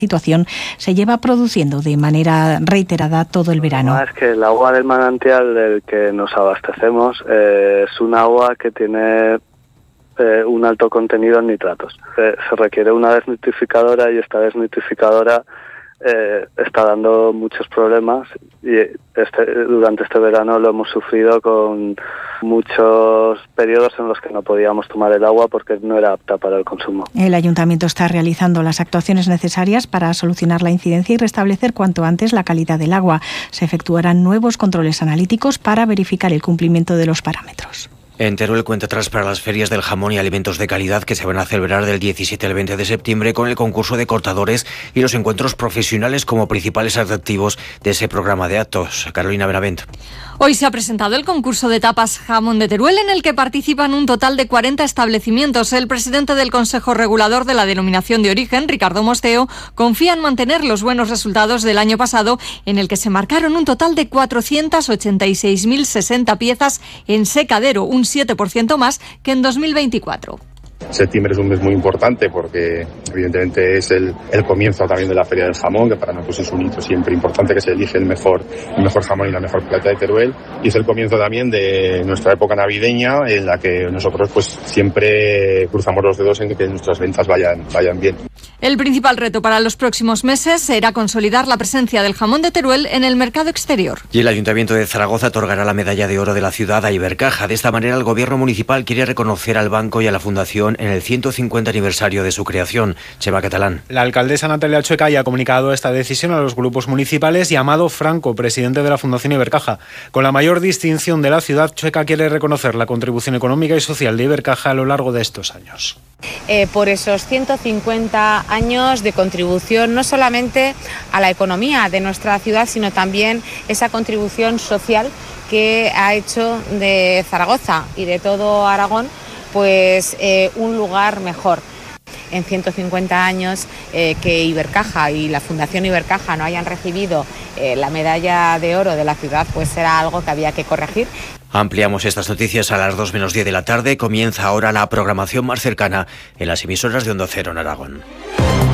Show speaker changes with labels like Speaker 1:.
Speaker 1: situación se lleva produciendo de manera reiterada todo el verano.
Speaker 2: Es que el agua del manantial del que nos abastecemos es un agua que tiene un alto contenido en nitratos. Se requiere una desnitrificadora y esta desnitrificadora está dando muchos problemas y durante este verano lo hemos sufrido con muchos periodos en los que no podíamos tomar el agua porque no era apta para el consumo.
Speaker 1: El Ayuntamiento está realizando las actuaciones necesarias para solucionar la incidencia y restablecer cuanto antes la calidad del agua. Se efectuarán nuevos controles analíticos para verificar el cumplimiento de los parámetros.
Speaker 3: En Teruel cuenta atrás para las ferias del jamón y alimentos de calidad que se van a celebrar del 17 al 20 de septiembre con el concurso de cortadores y los encuentros profesionales como principales atractivos de ese programa de actos. Carolina Benavent.
Speaker 4: Hoy se ha presentado el concurso de tapas jamón de Teruel en el que participan un total de 40 establecimientos. El presidente del Consejo Regulador de la Denominación de Origen, Ricardo Mosteo, confía en mantener los buenos resultados del año pasado en el que se marcaron un total de 486.060 piezas en secadero, un 7% más que en 2024.
Speaker 5: Septiembre es un mes muy importante porque evidentemente es el comienzo también de la Feria del Jamón, que para nosotros es un hito siempre importante, que se elige el mejor jamón y la mejor plata de Teruel, y es el comienzo también de nuestra época navideña en la que nosotros pues siempre cruzamos los dedos en que nuestras ventas vayan bien.
Speaker 4: El principal reto para los próximos meses será consolidar la presencia del jamón de Teruel en el mercado exterior.
Speaker 3: Y el Ayuntamiento de Zaragoza otorgará la medalla de oro de la ciudad a Ibercaja. De esta manera, el Gobierno municipal quiere reconocer al banco y a la Fundación en el 150 aniversario de su creación. Chema Catalán.
Speaker 6: La alcaldesa Natalia Chueca ya ha comunicado esta decisión a los grupos municipales y a Amado Franco, presidente de la Fundación Ibercaja. Con la mayor distinción de la ciudad, Chueca quiere reconocer la contribución económica y social de Ibercaja a lo largo de estos años.
Speaker 7: Por esos 150 años de contribución no solamente a la economía de nuestra ciudad, sino también esa contribución social que ha hecho de Zaragoza y de todo Aragón pues un lugar mejor. En 150 años que Ibercaja y la Fundación Ibercaja no hayan recibido la medalla de oro de la ciudad, pues era algo que había que corregir.
Speaker 3: Ampliamos estas noticias a las 2 menos 10 de la tarde. Comienza ahora la programación más cercana en las emisoras de Onda Cero en Aragón.